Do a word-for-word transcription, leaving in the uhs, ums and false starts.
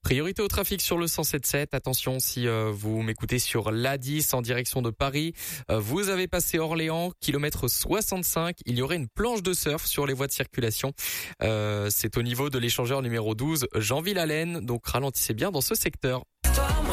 Priorité au trafic sur le cent sept sept. Attention, si euh, vous m'écoutez sur l'A dix en direction de Paris, euh, vous avez passé Orléans, kilomètre soixante-cinq. Il y aurait une planche de surf sur les voies de circulation. Euh, c'est au niveau de l'échangeur numéro douze, Jeanville-Allen. Donc ralentissez bien dans ce secteur.